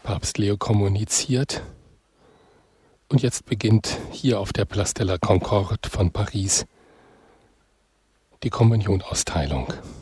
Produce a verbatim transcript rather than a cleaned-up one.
Papst Leo kommuniziert. Und jetzt beginnt hier auf der Place de la Concorde von Paris die Kommunionausteilung.